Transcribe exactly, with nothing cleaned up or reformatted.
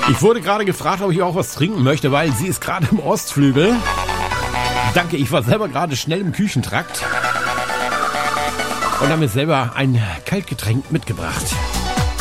Ich wurde gerade gefragt, ob ich auch was trinken möchte, weil sie ist gerade im Ostflügel. Danke, ich war selber gerade schnell im Küchentrakt und habe mir selber ein Kaltgetränk mitgebracht.